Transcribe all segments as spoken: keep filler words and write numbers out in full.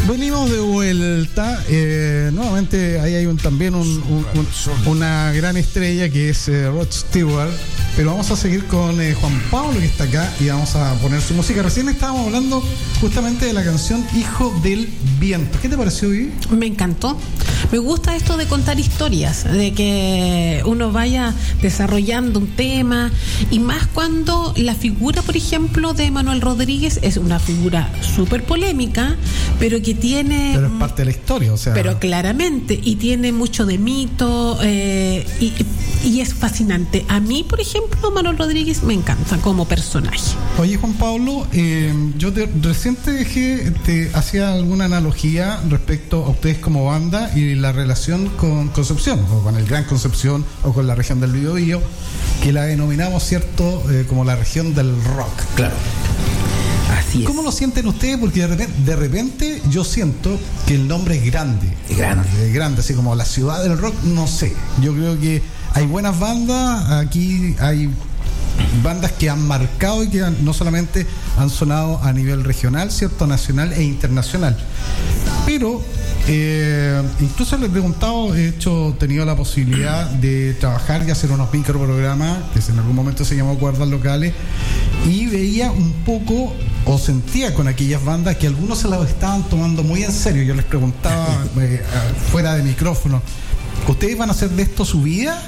Venimos de vuelta. Eh, nuevamente ahí hay un, también un, un, un, una gran estrella que es eh, Rod Stewart. Pero vamos a seguir con eh, Juan Pablo, que está acá, y vamos a poner su música. Recién estábamos hablando justamente de la canción Hijo del Viento. ¿Qué te pareció, Vivi? Me encantó. Me gusta esto de contar historias, de que uno vaya desarrollando un tema, y más cuando la figura, por ejemplo, de Manuel Rodríguez es una figura súper polémica, pero que tiene... Pero es parte de la historia, o sea... Pero claramente, y tiene mucho de mito, eh, y, y es fascinante. A mí, por ejemplo, Manuel Rodríguez me encanta como personaje. Oye, Juan Pablo, eh, yo te, recién te dejé, te hacía alguna analogía respecto a ustedes como banda y la relación con Concepción, o con el Gran Concepción, o con la región del Biobío, que la denominamos, ¿cierto?, eh, como la región del rock. Claro. Así es. ¿Cómo lo sienten ustedes? Porque de repente, de repente yo siento que el nombre es grande. Es grande. Es grande, así como la ciudad del rock, no sé. Yo creo que hay buenas bandas, aquí hay bandas que han marcado y que han, no solamente han sonado a nivel regional, cierto, nacional e internacional. Pero eh, incluso le he preguntado, he hecho, tenido la posibilidad de trabajar y hacer unos microprogramas que en algún momento se llamó Cuerdas Locales, y veía un poco, o sentía con aquellas bandas que algunos se las estaban tomando muy en serio. Yo les preguntaba eh, fuera de micrófono, ¿ustedes van a hacer de esto su vida?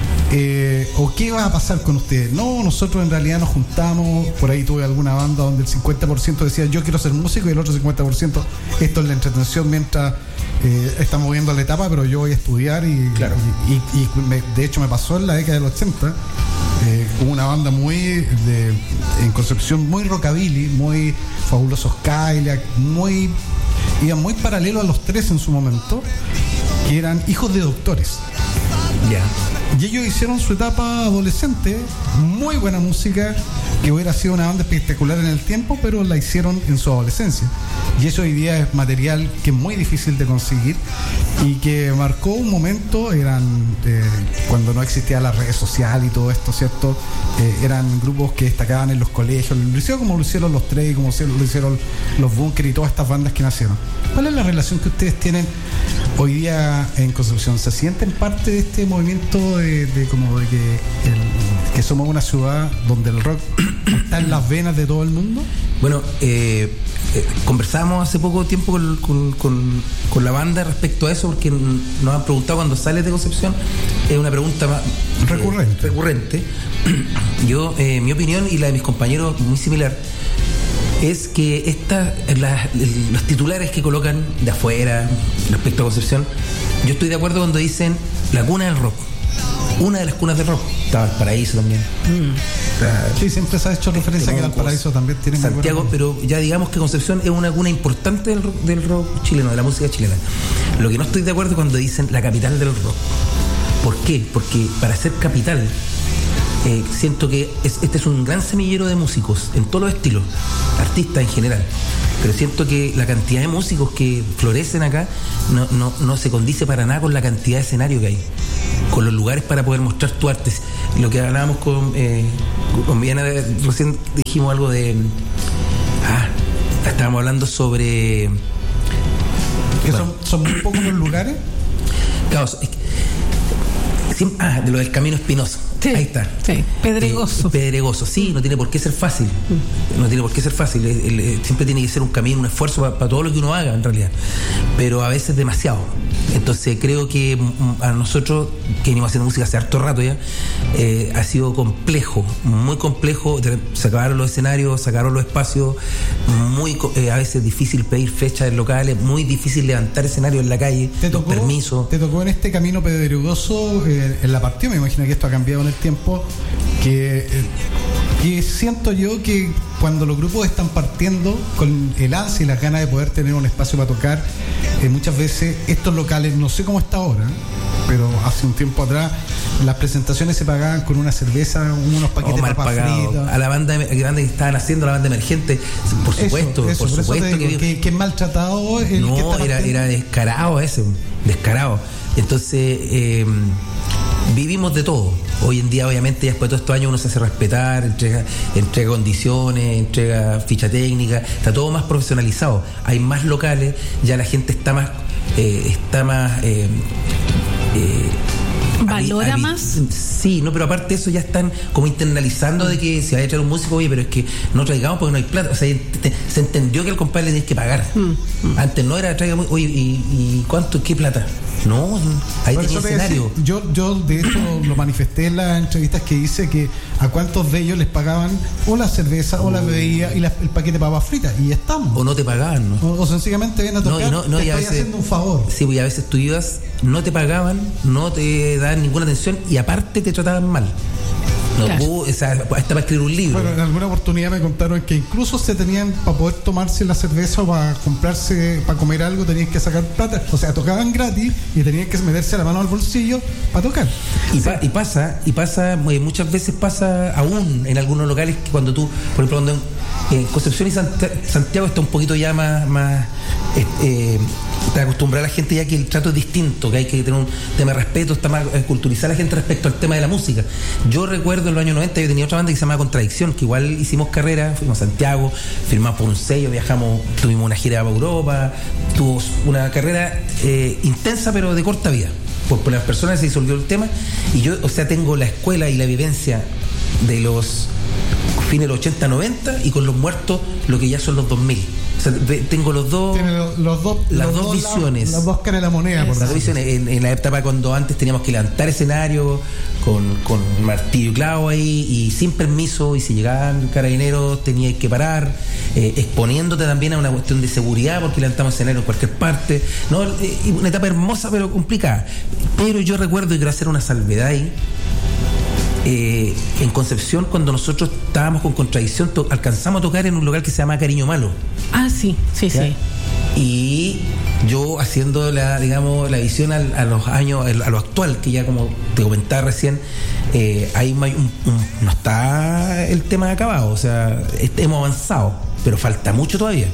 Eh, ¿O qué va a pasar con ustedes? No, nosotros en realidad nos juntamos. Por ahí tuve alguna banda donde el cincuenta por ciento decía yo quiero ser músico, y el otro cincuenta por ciento esto es la entretención mientras eh, estamos viendo la etapa, pero yo voy a estudiar. Y, claro. y, y, y me, de hecho me pasó en la década del ochenta. Eh, hubo una banda muy de, en Concepción, muy rockabilly, muy Fabulosos Cadillac, muy, iban muy paralelo a los Tres en su momento, que eran Hijos de Doctores. Ya. Yeah. Y ellos hicieron su etapa adolescente, muy buena música, que hubiera sido una banda espectacular en el tiempo, pero la hicieron en su adolescencia. Y eso hoy día es material que es muy difícil de conseguir y que marcó un momento. Eran eh, cuando no existía la red social y todo esto, ¿cierto? Eh, eran grupos que destacaban en los colegios, lo hicieron como lo hicieron los Tres, como lo hicieron los Bunker y todas estas bandas que nacieron. ¿Cuál es la relación que ustedes tienen hoy día en Concepción? ¿Se sienten parte de este movimiento de, de como de que, el, que somos una ciudad donde el rock está en las venas de todo el mundo? Bueno, eh, eh, conversamos hace poco tiempo con, con, con, con la banda respecto a eso, porque nos han preguntado cuando sales de Concepción. Es una pregunta más, eh, recurrente. recurrente. Yo, eh, mi opinión y la de mis compañeros, muy similar, es que esta, la, los titulares que colocan de afuera respecto a Concepción, yo estoy de acuerdo cuando dicen la cuna del rock. Una de las cunas del rock. Estaba Valparaíso también. Mm. O sea, sí, siempre se ha hecho referencia a que Valparaíso también tiene Santiago, pero ya digamos que Concepción es una cuna importante del rock, del rock chileno, de la música chilena. Lo que no estoy de acuerdo es cuando dicen la capital del rock. ¿Por qué? Porque para ser capital, Eh, siento que es, este es un gran semillero de músicos en todos los estilos, artistas en general, pero siento que la cantidad de músicos que florecen acá no, no, no se condice para nada con la cantidad de escenario que hay, con los lugares para poder mostrar tu arte. Lo que hablábamos con, eh, con Viana, recién dijimos algo de ah, estábamos hablando sobre que bueno, son, son muy pocos los lugares. Claro, es que, siempre, ah, de lo del Camino Espinoso. Sí, ahí está. Sí, pedregoso. Eh, pedregoso, sí, no tiene por qué ser fácil. No tiene por qué ser fácil. El, el, siempre tiene que ser un camino, un esfuerzo para pa todo lo que uno haga, en realidad. Pero a veces demasiado. Entonces creo que a nosotros, que venimos haciendo música hace harto rato ya, eh, ha sido complejo, muy complejo. Se acabaron los escenarios, se acabaron los espacios, muy eh, a veces difícil pedir fechas en locales, muy difícil levantar escenarios en la calle, ¿Te los tocó, permisos. ¿Te tocó en este camino pedregoso, eh, en la partida? Me imagino que esto ha cambiado en el tiempo, que, eh, que siento yo que cuando los grupos están partiendo con el ansia y las ganas de poder tener un espacio para tocar, eh, muchas veces estos locales, no sé cómo está ahora, pero hace un tiempo atrás las presentaciones se pagaban con una cerveza, unos paquetes oh, de papas fritas. A la banda grande que estaban haciendo, la banda emergente, por supuesto, eso, eso, por, por supuesto que, que, que es maltratado el no, que está era, era descarado ese, descarado. Entonces, eh, vivimos de todo. Hoy en día, obviamente, después de todos estos años uno se hace respetar, entrega, entrega condiciones, entrega ficha técnica, está todo más profesionalizado. Hay más locales, ya la gente está más, eh, está más eh, eh, ¿valora avi- más? Sí, no, pero aparte de eso ya están como internalizando de que si hay que traer un músico, oye, pero es que no traigamos porque no hay plata. O sea, te, se entendió que al compadre le tienes que pagar. Mm, mm. Antes no era traigamos, oye, ¿y, y cuánto? ¿Qué plata? No, ahí Por tenía eso te escenario. decía, yo, yo de hecho lo manifesté en las entrevistas que hice, que a cuántos de ellos les pagaban o la cerveza o la bebida y la, el paquete de papas fritas, y ya estamos. O no te pagaban, ¿no? O, o sencillamente ven a tocar, no, y no, no, te y a estoy veces, haciendo un favor. Sí, porque a veces tú ibas, no te pagaban, no te daban ninguna atención y aparte te trataban mal. No, claro. pudo, o sea, hasta para escribir un libro. Bueno, en alguna oportunidad me contaron que incluso se tenían, para poder tomarse la cerveza o para comprarse, para comer algo, tenían que sacar plata. O sea, tocaban gratis y tenían que meterse la mano al bolsillo para tocar. Y, pa- y pasa, y pasa, eh, muchas veces pasa aún en algunos locales que cuando tú, por ejemplo, cuando en, en Concepción y Sant- Santiago está un poquito ya más, más eh, eh, está acostumbrada la gente ya que el trato es distinto, que hay que tener un tema de respeto, está más eh, culturizar a la gente respecto al tema de la música. Yo recuerdo en los años noventa yo tenía otra banda que se llamaba Contradicción, que igual hicimos carrera, fuimos a Santiago, firmamos por un sello, viajamos, tuvimos una gira para Europa, tuvo una carrera eh, intensa pero de corta vida. Por, por las personas se disolvió el tema y yo, o sea, tengo la escuela y la vivencia de los fines de los ochenta, noventa y con los muertos lo que ya son los dos mil. O sea, tengo los dos. Tiene los, los dos, las los dos dos visiones. La, las dos caras de la moneda, por Las dos decirlo. visiones. En, en la etapa cuando antes teníamos que levantar escenario con, con martillo y clavo ahí y sin permiso, y si llegaban carabineros tenías que parar, eh, exponiéndote también a una cuestión de seguridad porque levantamos escenario en cualquier parte. No, eh, una etapa hermosa pero complicada. Pero yo recuerdo, y quiero hacer una salvedad ahí, Eh, en Concepción, cuando nosotros estábamos con Contradicción, to- alcanzamos a tocar en un local que se llama Cariño Malo. Ah, sí, sí, ¿Ya? sí. Y yo haciendo la, digamos, la visión al, a los años, a lo actual, que ya como te comentaba recién, eh, hay un, un, un, no está el tema acabado, o sea, est- hemos avanzado, pero falta mucho todavía.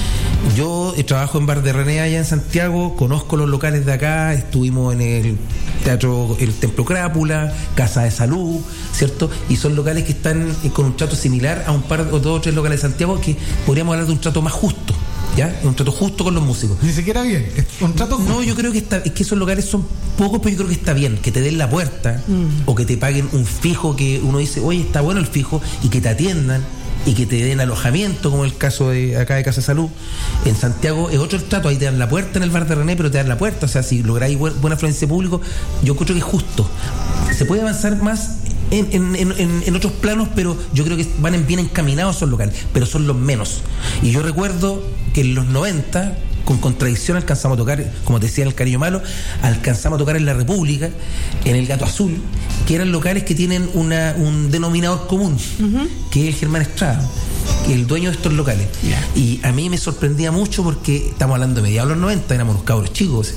Yo eh, trabajo en Bar de René allá en Santiago, conozco los locales de acá, estuvimos en el Teatro, el Templo Crápula, Casa de Salud, ¿cierto? Y son locales que están eh, con un trato similar a un par o dos o tres locales de Santiago que podríamos hablar de un trato más justo, ¿ya? Un trato justo con los músicos. Ni siquiera bien, es un trato justo. No, yo creo que está, es que esos locales son pocos, pero yo creo que está bien, que te den la puerta mm. o que te paguen un fijo que uno dice, oye, está bueno el fijo, y que te atiendan y que te den alojamiento, como el caso de acá de Casa de Salud. En Santiago es otro el trato, ahí te dan la puerta en el Bar de René, pero te dan la puerta, o sea, si lográis buena afluencia de público, yo creo que es justo. Se puede avanzar más en, en, en, en otros planos, pero yo creo que van bien encaminados esos locales, pero son los menos. Y yo recuerdo que en los noventa, con Contradicción, alcanzamos a tocar, como te decía, en el Cariño Malo, alcanzamos a tocar en la República, en el Gato Azul, que eran locales que tienen una, un denominador común, uh-huh. que es el Germán Estrada, el dueño de estos locales. Yeah. Y a mí me sorprendía mucho porque estamos hablando de mediados de los noventa, éramos unos cabros chicos,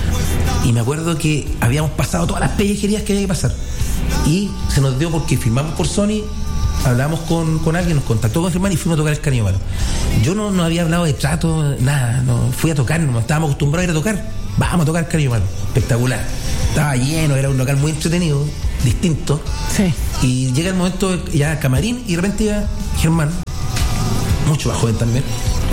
y me acuerdo que habíamos pasado todas las pellejerías que había que pasar, y se nos dio porque firmamos por Sony. Hablamos con, con alguien, nos contactó con Germán y fuimos a tocar el Cariño Malo. Yo no, no había hablado de trato, nada, no, fui a tocar, no estábamos acostumbrados a ir a tocar. Vamos a tocar el Cariño Malo, espectacular. Estaba lleno, era un local muy entretenido, distinto. Sí. Y llega el momento, ya camarín, y de repente ya Germán, mucho más joven también,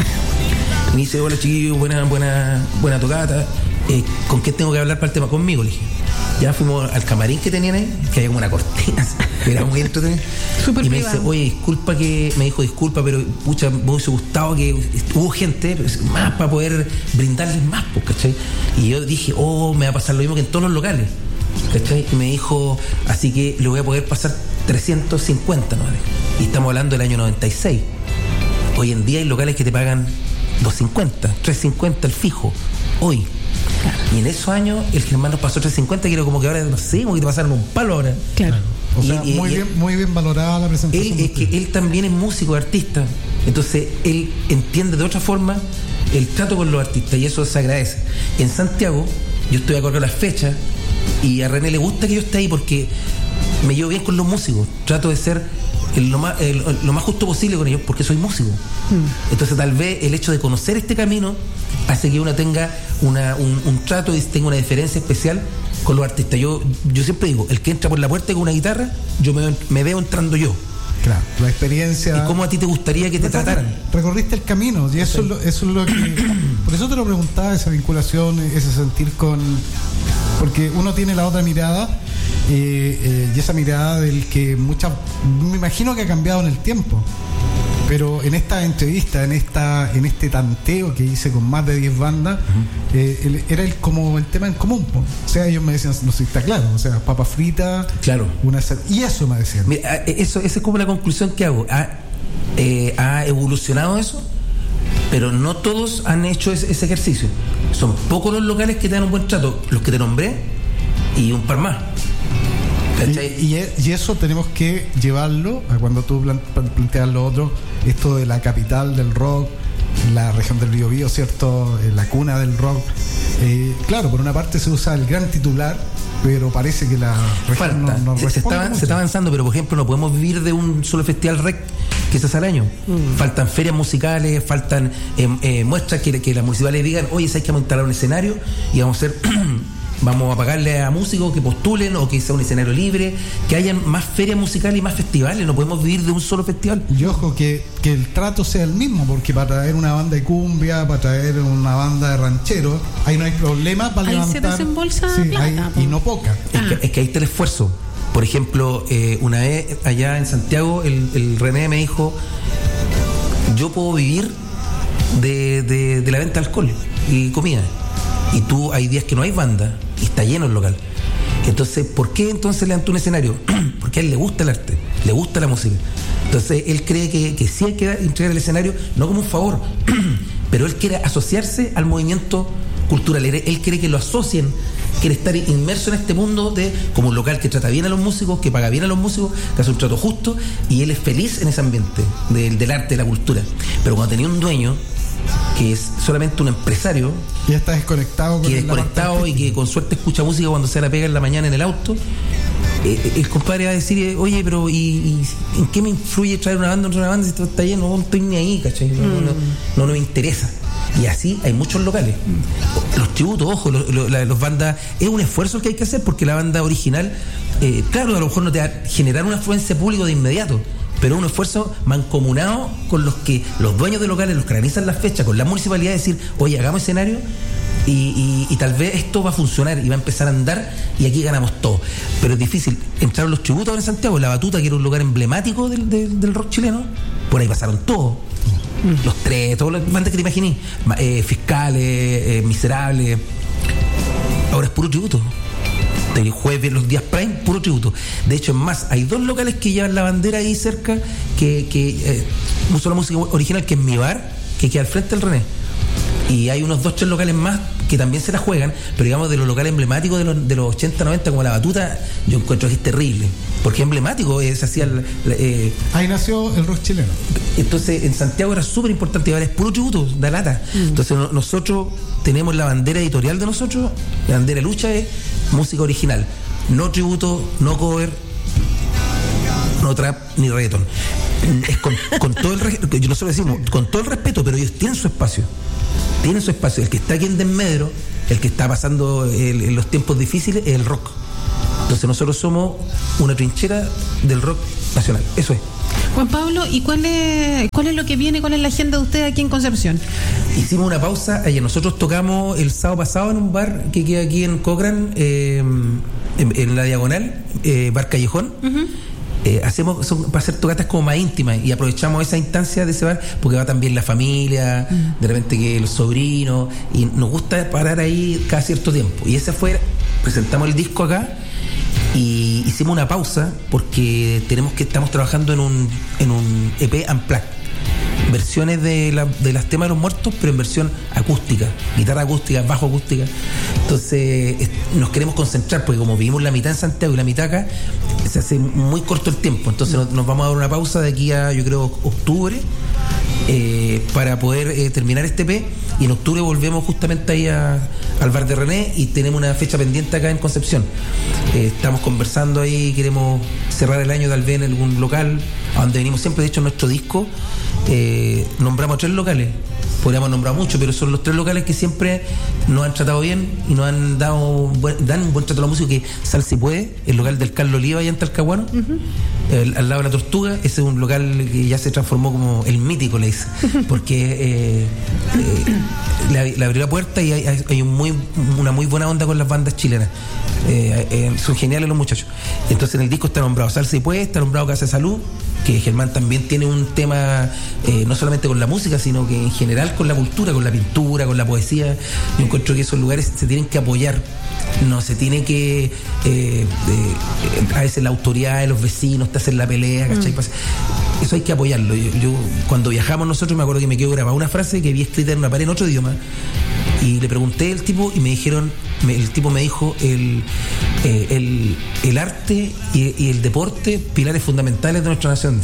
me dice, hola chiquillos, buena, buena, buena tocata, eh, ¿con qué tengo que hablar para el tema? Conmigo, le dije. Ya fuimos al camarín que tenían ahí, que había como una cortina, era muy entretenido. Super y me privado. dice, oye, disculpa que, me dijo, disculpa, pero pucha, me hubiese gustado que hubo gente más para poder brindarles más, pues, ¿cachai? Y yo dije, oh, me va a pasar lo mismo que en todos los locales, ¿cachai? Y me dijo, así que le voy a poder pasar trescientos cincuenta, ¿no? Y estamos hablando del año noventa y seis. Hoy en día hay locales que te pagan doscientos cincuenta, trescientos cincuenta el fijo, hoy. Claro. Y en esos años el Germán nos pasó trescientos cincuenta, que era como que ahora, no sé, como que te pasaron un palo ahora. Claro. O sea, y, y, muy, y, bien, muy bien valorada la presentación. Él, es que él también es músico, artista. Entonces, él entiende de otra forma el trato con los artistas y eso se agradece. En Santiago, yo estoy a correr las fechas y a René le gusta que yo esté ahí porque me llevo bien con los músicos. Trato de ser el, lo, más, el, lo más justo posible con ellos porque soy músico. Mm. Entonces, tal vez el hecho de conocer este camino hace que uno tenga una, un, un trato y tenga una diferencia especial con los artistas. Yo, yo siempre digo, el que entra por la puerta con una guitarra, yo me, me veo entrando yo. Claro, la experiencia. ¿Y cómo a ti te gustaría que te Recorri- trataran? Recorriste el camino, y eso, sí. es lo, eso es lo que. Por eso te lo preguntaba, esa vinculación, ese sentir con. Porque uno tiene la otra mirada, eh, eh, y esa mirada del que muchas. Me imagino que ha cambiado en el tiempo. Pero en esta entrevista, en esta en este tanteo que hice con más de diez bandas, uh-huh. eh, el, era el, como el tema en común. Po. O sea, ellos me decían, no sé si está claro, o sea, papas fritas, claro. una y eso me decían. Mira, eso, esa es como la conclusión que hago. Ha, eh, ha evolucionado eso, pero no todos han hecho ese, ese ejercicio. Son pocos los locales que te dan un buen trato, los que te nombré y un par más. Y, y, y eso tenemos que llevarlo a cuando tú planteas lo otro, esto de la capital del rock, la región del Biobío, ¿cierto? Eh, la cuna del rock. Eh, claro, por una parte se usa el gran titular, pero parece que la región Falta. no, no se, se, está, se está avanzando, pero por ejemplo no podemos vivir de un solo festival rec que se hace al año. Mm. Faltan ferias musicales, faltan eh, eh, muestras que, que las municipales digan, oye, ¿sabes que vamos a instalar un escenario y vamos a hacer... vamos a pagarle a músicos que postulen o que sea un escenario libre, que hayan más ferias musicales y más festivales. No podemos vivir de un solo festival. Y ojo, que, que el trato sea el mismo, porque para traer una banda de cumbia, para traer una banda de ranchero, ahí no hay problema para ahí levantar. Se desembolsa sí, plata, ahí, y no poca. Es, ah. que, es que ahí está el esfuerzo. Por ejemplo, eh, una vez allá en Santiago, el, el René me dijo, yo puedo vivir de, de, de la venta de alcohol y comida. Y tú, hay días que no hay banda y está lleno el local. Entonces, ¿por qué entonces levantó un escenario? Porque a él le gusta el arte, le gusta la música. Entonces, él cree que, que sí hay que entregar el escenario, no como un favor, pero él quiere asociarse al movimiento cultural. Él cree que lo asocien, quiere estar inmerso en este mundo de como un local que trata bien a los músicos, que paga bien a los músicos, que hace un trato justo, y él es feliz en ese ambiente del, del arte, de la cultura. Pero cuando tenía un dueño que es solamente un empresario, ya está desconectado con que es desconectado y que con suerte escucha música cuando se la pega en la mañana en el auto, eh, el compadre va a decir, oye, pero ¿y, y en qué me influye traer una banda, una banda si todo está lleno? No estoy ni ahí, ¿cachai? No, mm. no, no, no, no me interesa. Y así hay muchos locales. Los tributos, ojo, los, los, los bandas, es un esfuerzo el que hay que hacer, porque la banda original, eh, claro, a lo mejor no te va a generar una afluencia pública de inmediato, pero un esfuerzo mancomunado con los que los dueños de locales, los que organizan las fechas, con la municipalidad, decir, oye, hagamos escenario y, y, y tal vez esto va a funcionar y va a empezar a andar y aquí ganamos todo. Pero es difícil. Entraron los tributos ahora en Santiago, La Batuta, que era un lugar emblemático del, del, del rock chileno, por ahí pasaron todos. Mm. Los tres, todas las bandas que te imaginé, eh, Fiscales, eh, Miserables. Ahora es puro tributo. El jueves, los días prime, puro tributo. De hecho, es más, hay dos locales que llevan la bandera ahí cerca, que, que eh, uso la música original, que es Mi Bar, que queda al frente del René. Y hay unos dos, tres locales más que también se la juegan, pero digamos de los locales emblemáticos de los, de los ochenta, noventa, como La Batuta, yo encuentro que es terrible, porque es emblemático, eh, se hacía... Eh, ahí nació el rock chileno. Entonces, en Santiago era súper importante, y ahora es puro tributo, da lata. Mm. Entonces, no, nosotros tenemos la bandera editorial de nosotros, la bandera de lucha es música original, no tributo, no cover, no trap ni reggaeton. Es con, con todo el respeto, nosotros decimos, con todo el respeto, pero ellos tienen su espacio. Tienen su espacio. El que está aquí en Desmedro, el que está pasando el, en los tiempos difíciles, es el rock. Entonces nosotros somos una trinchera del rock nacional. Eso es. Juan Pablo, ¿y cuál es, cuál es lo que viene? ¿Cuál es la agenda de usted aquí en Concepción? Hicimos una pausa. Ayer nosotros tocamos el sábado pasado en un bar que queda aquí en Cochrane, eh, en, en la Diagonal, eh, Bar Callejón. Uh-huh. Eh, hacemos son, para hacer tocatas como más íntimas y aprovechamos esa instancia de ese bar porque va también la familia, mm. de repente que los sobrinos, y nos gusta parar ahí cada cierto tiempo. Y ese fue, presentamos el disco acá y hicimos una pausa porque tenemos que estamos trabajando en un en un E P Unplugged, versiones de, la, de las temas de los muertos, pero en versión acústica, guitarra acústica, bajo acústica. Entonces es, nos queremos concentrar porque como vivimos la mitad en Santiago y la mitad acá, se hace muy corto el tiempo. Entonces nos, nos vamos a dar una pausa de aquí a, yo creo, octubre, eh, para poder eh, terminar este E P, y en octubre volvemos justamente ahí a, al bar de René y tenemos una fecha pendiente acá en Concepción. Eh, estamos conversando ahí, queremos cerrar el año tal vez en algún local a donde venimos siempre. De hecho, en nuestro disco eh, nombramos tres locales: podríamos nombrar mucho, pero son los tres locales que siempre nos han tratado bien y nos han dado buen, dan un buen trato a la música, que Sal Si Puede, el local del Carlos Oliva allá en Talcahuano, uh-huh. el, al lado de la Tortuga. Ese es un local que ya se transformó como el mítico, le dice, porque eh, eh, le, le abrió la puerta y hay, hay un muy, una muy buena onda con las bandas chilenas. Eh, eh, son geniales los muchachos. Entonces en el disco está nombrado Sal Si Puede, está nombrado Casa de Salud, que Germán también tiene un tema eh, no solamente con la música, sino que en general con la cultura, con la pintura, con la poesía. Yo encuentro que esos lugares se tienen que apoyar, no se tiene que eh, eh, a veces la autoridad de los vecinos te hacen la pelea, ¿cachai? Mm. Eso hay que apoyarlo. Yo, yo cuando viajamos nosotros me acuerdo que me quedó grabada una frase que vi escrita en una pared en otro idioma, y le pregunté al tipo y me dijeron, me, el tipo me dijo el, eh, el, el arte y, y el deporte, pilares fundamentales de nuestra nación.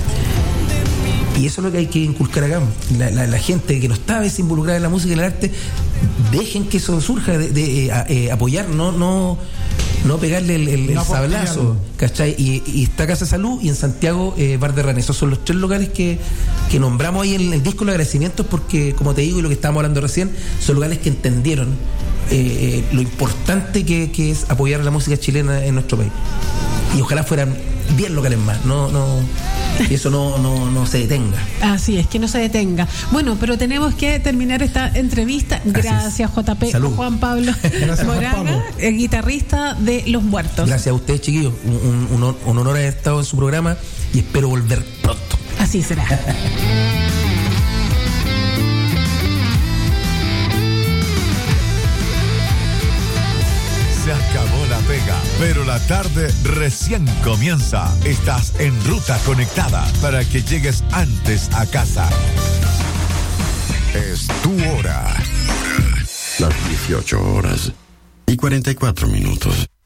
Y eso es lo que hay que inculcar acá. La, la, la gente que no está a veces involucrada en la música y en el arte, dejen que eso surja, de, de eh, eh, apoyar, no, no, no pegarle el, el, no el sablazo, ¿cachai? Y, y está Casa Salud y en Santiago eh, Bar de Rana. Esos son los tres locales que, que nombramos ahí en el disco Los Agradecimientos, porque como te digo y lo que estábamos hablando recién, son lugares que entendieron eh, lo importante que, que es apoyar a la música chilena en nuestro país. Y ojalá fueran diez locales más, no, no, y eso no, no, no se detenga. Así es, que no se detenga. Bueno, pero tenemos que terminar esta entrevista. Gracias, J P. Salud. Juan Pablo Moraga, el guitarrista de Los Muertos. Gracias a ustedes, chiquillos. Un, un, un honor haber estado en su programa y espero volver pronto. Así será. Se acabó la pega, pero la tarde recién comienza. Estás en Ruta Conectada para que llegues antes a casa. Es tu hora. Las dieciocho horas y cuarenta y cuatro minutos.